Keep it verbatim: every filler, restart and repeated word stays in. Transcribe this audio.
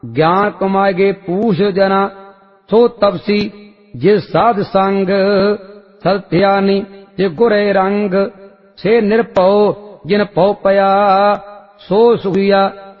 ज्ञान कमाएगे पूछ जना, सो तपसी जिस साध संग, सत्यानी जे गुरे रंग, से निर्भव जिन पौ पया, सो सुखिया